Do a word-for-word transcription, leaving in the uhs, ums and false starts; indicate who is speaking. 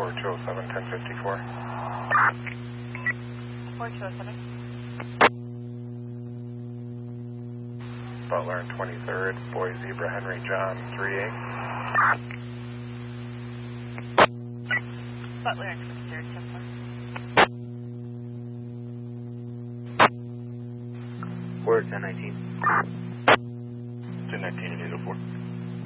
Speaker 1: four two oh seven, ten fifty-four.
Speaker 2: four two oh seven.
Speaker 1: Butler and twenty-third, Boy Zebra Henry John, three eight.
Speaker 2: Butler and twenty-third, ten four.
Speaker 3: Four ten nineteen.
Speaker 1: two nineteen and eight oh four.